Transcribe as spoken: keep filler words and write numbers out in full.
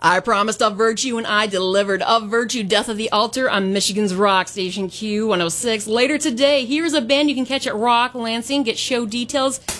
I promised Of Virtue and I delivered. Of Virtue, Death of the Altar on Michigan's Rock Station Q one oh six. Later today, here's a band you can catch at Rock Lansing. Get show details